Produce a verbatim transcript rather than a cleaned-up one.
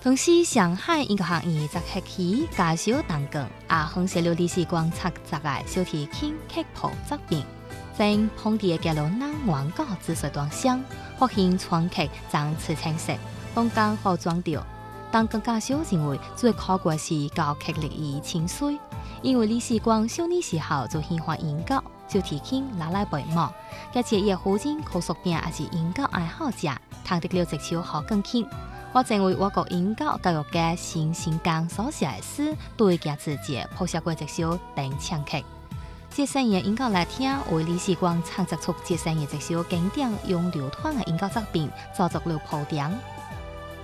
同时，上海英国学院则客起介绍当讲，也分析了历史观察杂个小提琴曲谱作品，正碰地嘅路南广告知识端上，发现传曲长次清晰，当间好装掉。但更加少认为最可贵是教曲历意清水，因为李时光少年时候就喜欢音乐，小提琴拿来陪舞，而且也父亲可属边也是音乐爱好者，弹得了一首好钢琴。我认为我国音乐教育嘅新新纲所写嘅诗，对佢自己谱写过一首定唱曲。接生嘅音乐来听，为李时光创作出接生嘅一首经典、用流传嘅音乐作品，做足了铺垫。